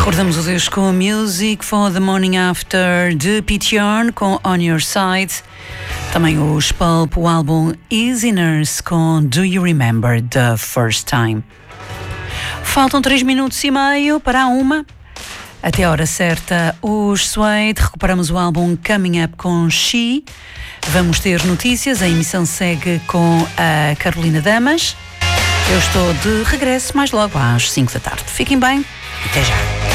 Recordamos o disco Music for the Morning After de Pete Yorn com On Your Side. Também os Pulp, o álbum Easy Nurse com Do You Remember the First Time. Faltam 3 minutos e meio para a 1. Até a hora certa, os Suede. Recuperamos o álbum Coming Up com She. Vamos ter notícias. A emissão segue com a Carolina Damas. Eu estou de regresso mais logo às 5 da tarde. Fiquem bem. Até já.